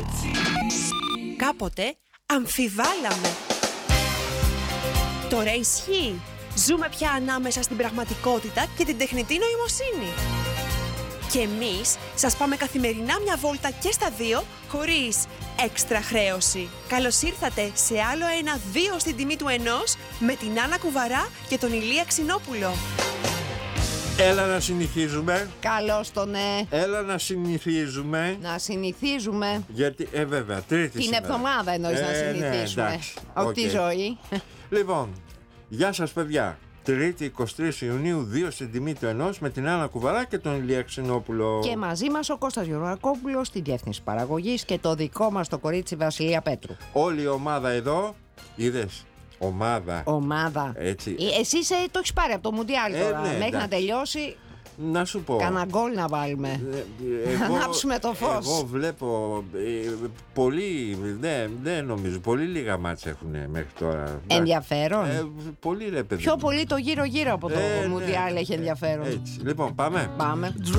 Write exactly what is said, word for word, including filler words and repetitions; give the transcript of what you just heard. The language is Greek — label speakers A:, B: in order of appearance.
A: Κάποτε αμφιβάλαμε. Τώρα ισχύει. Ζούμε πια ανάμεσα στην πραγματικότητα και την τεχνητή νοημοσύνη. Και εμείς σας πάμε καθημερινά μια βόλτα και στα δύο, χωρίς έξτρα χρέωση. Καλώς ήρθατε σε άλλο ένα δύο στην τιμή του ενός με την Άννα Κουβαρά και τον Ηλία Ξινόπουλο.
B: Έλα να συνηθίζουμε.
C: Καλώς το ναι.
B: Έλα να συνηθίζουμε.
C: Να συνηθίζουμε.
B: Γιατί, ε, βέβαια, τρίτη
C: Την
B: σήμερα.
C: εβδομάδα εννοείς
B: Ε,
C: να συνηθίσουμε.
B: Ναι, εντάξει,
C: Όχι
B: οκ.
C: τη ζωή.
B: Λοιπόν, γεια σας παιδιά. Τρίτη εικοστή τρίτη Ιουνίου, δύο στην τιμή του ενός με την Άννα Κουβαρά και τον Ηλία Ξινόπουλο.
C: Και μαζί μας ο Κώστας Γεωργακόπουλος στη διεύθυνση παραγωγής και το δικό μας το κορίτσι Βασιλεία Πέτρου.
B: Όλη η ομάδα εδώ, είδες, ομάδα.
C: Ομάδα.
B: Έτσι.
C: Ε, Εσύ ε, το έχεις πάρει από το Μουντιάλ
B: Ε,
C: τώρα.
B: ναι,
C: Μέχρι
B: εντάξει.
C: να τελειώσει,
B: Να σου πω.
C: κανένα γκολ να βάλουμε.
B: Ε,
C: Να ανάψουμε το φως.
B: Εγώ βλέπω ε, πολύ, δεν δεν νομίζω, πολύ λίγα μάτσα έχουν μέχρι τώρα. Εντάξει.
C: Ενδιαφέρον.
B: Ε, πολύ ρε παιδί.
C: Πιο
B: μου.
C: πολύ το γύρω-γύρω από το
B: Ε, ναι,
C: Μουντιάλ έχει
B: ε,
C: ενδιαφέρον.
B: Έτσι. Λοιπόν, πάμε.
C: Πάμε.